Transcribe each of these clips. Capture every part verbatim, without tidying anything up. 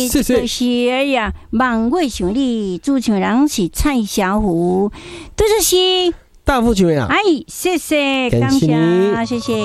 谢谢。是哎呀，望月想你，主唱人是蔡小虎，杜主席。 大富球呀！ 哎，谢谢， 感谢你， 谢谢。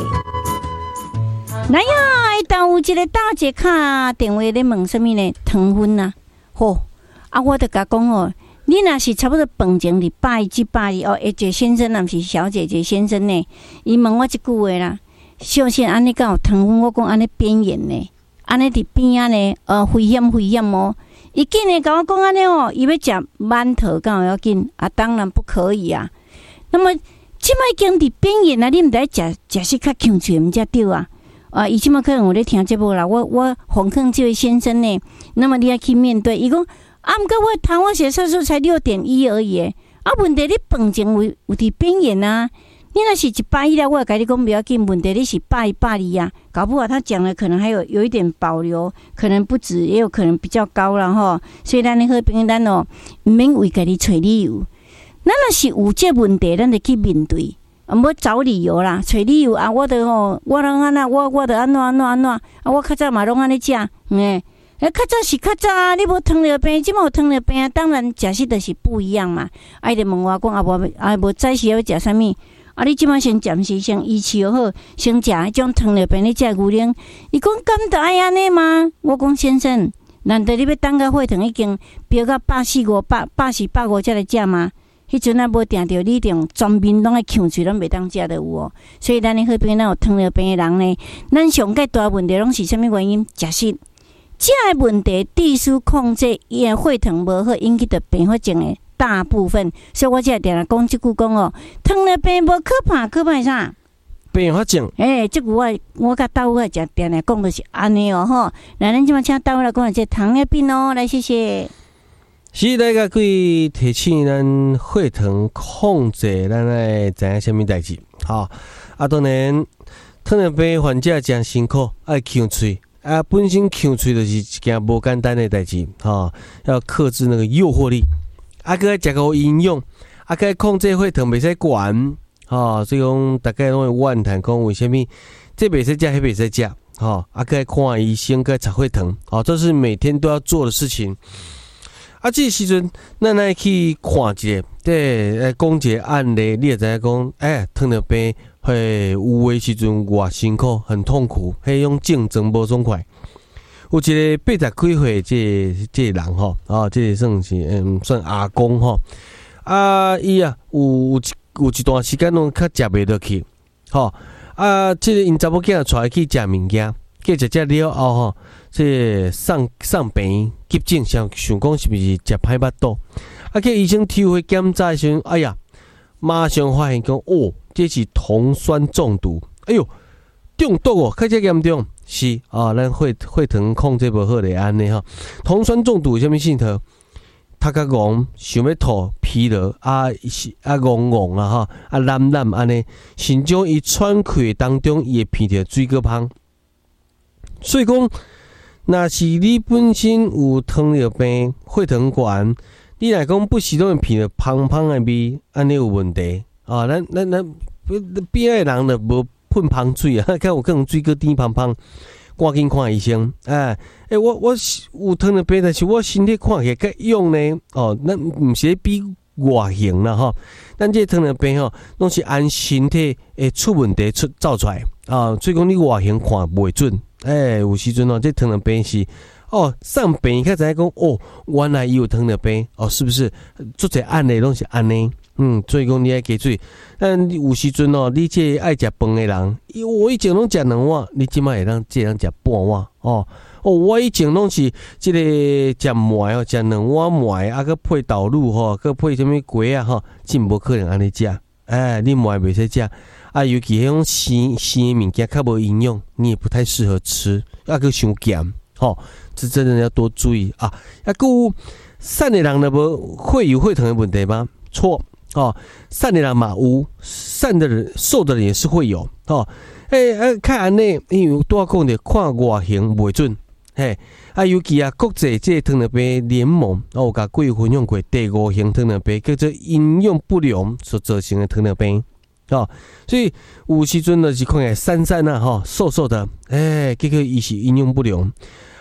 来呀，当有一个大姐卡电话咧问什么呢？糖分啊，吼啊，我就甲讲哦，你若是差不多饭前礼拜一、拜二哦，一个先生，若是小姐姐先生呢？伊问我一句话啦，小仙安尼敢有糖分？我讲安尼边缘呢，安尼伫边啊呢，呃，危险危险哦。伊竟然甲我讲安尼哦，伊要食馒头，敢有要紧啊？当然不可以啊。那么即摆已经伫边缘啊，你毋知食食食较强喙毋才对啊！啊，伊即摆可能有咧听节目啦。我我反抗这位先生呢，那么你要去面对。伊讲啊，毋过我糖化血色素才六点一而已。啊，问题你饭前有有伫边缘啊？你若是一百一啦，我甲你讲不要紧。问题你是百一百二啊，搞不好他讲的可能还有有一点保留，可能不止，也有可能比较高啦吼。所以咱咧好朋友，咱哦，毋免为家己找理由。咱若是有这问题，咱就去面对，毋好找理由啦，找理由啊！我着吼，我拢安那，我我着安怎安怎安怎啊！我较早嘛拢安尼食，嗯，诶，较早是较早啊！你无糖尿病，即摆有糖尿病啊！当然食食着是不一样嘛。啊，伊着问我讲啊，无啊无早时要食啥物？啊，你即摆先暂时先医治好，先食迄种糖尿病你食牛奶。伊讲敢着爱安尼吗？我讲先生，难道你要等到血糖已经飙到百四五、百百四百五才来食吗？迄阵啊，无定着你种全面拢爱呛嘴，拢袂当食得有哦。所以咱的好朋友，咱有糖尿病的人呢，咱上介大问题拢是啥物原因？食食，食的问题，低数控制，伊的血糖无好，引起的并发症的大部分。所以我才定定讲即句讲哦，糖尿病无可怕，可怕啥？ 并发症。 诶、欸，即句我我甲大夫也定定讲的是安尼哦吼。来，咱即马请大夫来讲这糖尿病哦，来谢谢。 是大家可以提醒咱血糖控制，咱爱知影啥物代志？吼啊，当然糖尿病患者真辛苦，爱呛喙啊，本身呛喙就是一件无简单的代志，吼，要克制那个诱惑力，啊，佮爱食够营养，啊，佮爱控制血糖袂使悬，吼，所以讲大家拢会怨叹讲为虾米这袂使食，迄袂使食，吼，啊，佮爱看医生，佮爱查血糖，哦，这是每天都要做的事情。啊，这个时阵，咱来去看一下，对，来讲一个案例，你也知影讲，哎，糖尿病，嘿，有的时阵偌辛苦，很痛苦，迄种竞争无爽快。有一个八十几岁这这个人吼，啊，这个算是嗯算阿公吼，啊，伊啊有有一有一段时间拢较食袂落去，吼，啊，这个因查某囝带去食物件。计食食了后吼，这送送病院急诊，想想讲是毋是食歹腹肚？啊，去医生抽血检查的时阵，哎呀，马上发现讲，哦，这是酮酸中毒。哎呦，中毒哦，较加严重。是啊，咱血血糖控制无好的安尼吼。酮酸中毒有啥物镜头？头壳戆，想要吐，疲劳啊，啊戆戆啊吼，啊懒懒安尼，甚至伊喘气当中，伊会鼻着水果芳。所以讲，若是你本身有糖尿病、血糖悬，你来讲不时都会闻到芳芳的味，安尼有问题啊！咱咱咱边仔人就无喷芳水啊，看有可能水果甜芳芳，赶紧看医生。哎哎、欸，我我有糖尿病，但是我身体看起来较勇呢。哦，咱毋是比外形啦吼，咱这糖尿病吼，拢是按身体诶出问题出走出来啊，所以讲你外形看袂准。哎、欸，有时阵哦，这糖尿病是哦，上病较知影讲哦，原来伊有糖尿病哦，是不是？做者案例拢是安尼，嗯，所以讲你爱记住，但有时阵哦，你这爱食饭的人，我以前拢食两碗，你即摆会当这样食半碗哦。哦，我以前拢是即个食糜哦，食两碗糜，啊，佮配豆乳吼，佮配什物粿啊吼，真无可能安尼食。哎，你糜袂使食。啊，尤其迄种生生的物件较无营养，你也不太适合吃，啊，佮伤咸，吼，这真的要多注意啊！啊，佮有瘦的人呢，无会有血糖的问题吗？错，哦，瘦的人嘛有，瘦的人、瘦的人也是会有，哦，诶、欸，啊，看安尼，因为拄仔讲着看外形袂准，嘿，啊，尤其啊，国际这糖尿病联盟，哦，有甲各位分享过第五型糖尿病，叫做营养不良所造成的糖尿病。哦，所以有时阵就是看起来瘦瘦啊，吼，瘦瘦的，哎、欸，结果伊是营养不良。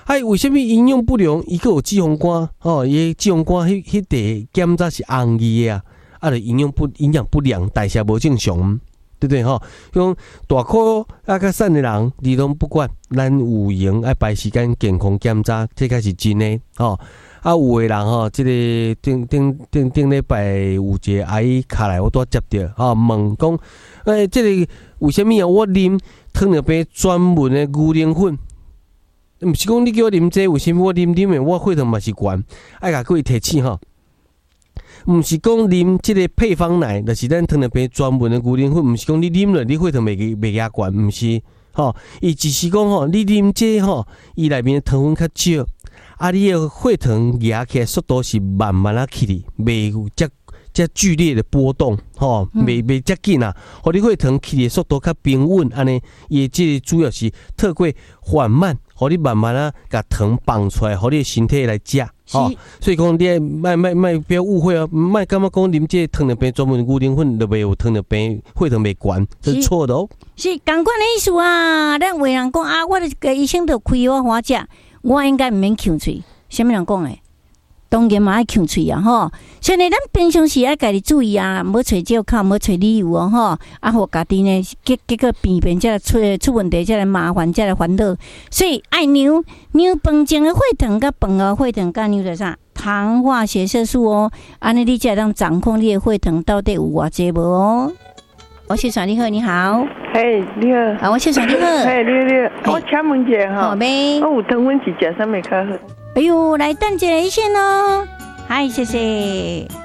哎，为什么营养不良？伊个有脂肪肝哦，伊脂肪肝迄迄块检查是红字啊，啊，就营养不营养不良，代谢无正常，对不对吼？像大颗啊较瘦的人，你拢不管，咱有闲爱排时间健康检查，这才是真的吼。啊，有的人吼，即、這个顶顶顶顶礼拜有一个阿姨卡来，我拄接到吼，问讲，诶，即、這个为虾米啊？我啉糖尿病专门的牛奶粉。毋是讲你叫我啉这，为什么我啉啉的我血糖嘛是悬？爱甲各位提醒吼，毋是讲啉即个配方奶，就是咱糖尿病专门的牛奶粉，毋是讲你啉了你血糖袂袂遐悬，毋是吼，伊只是讲吼，你啉这吼，伊内面的糖分较少，啊，你的血糖压起来速度是慢慢啊起哩，袂有遮遮剧烈的波动，吼，袂袂遮紧啊，互你血糖起哩速度较平稳，安尼，伊即主要是透过缓慢。互你慢慢啊，甲糖放出来，互你的身体来食，哦。所以讲，你莫莫莫不要误会哦，莫感觉讲啉这糖尿病专门牛奶粉就袂有糖尿病，血糖袂悬，这是错的哦。 是同款的意思啊！咱有人讲啊，我个医生都开我花食，我应该毋免呛喙。啥物人讲诶？当然嘛爱呛喙啊，吼！所以呢，咱平常时爱家己注意啊，莫找借口，莫找理由哦，吼！啊，互家己呢，结结果病变，才来出出问题，才来麻烦，才来烦恼。所以爱牛牛饭前的血糖，甲饭后血糖，甲牛着啥？糖化血色素哦，安尼你才能掌控你的血糖到底有偌济无哦。我谢爽你好，你好。 嘿，你好。 啊，我谢爽你好。 嘿，你好，你好。我请问一下哈， 好呗。 我有糖分是食啥物较好？ 哎呦，来等一下一线哦。嗨，谢谢。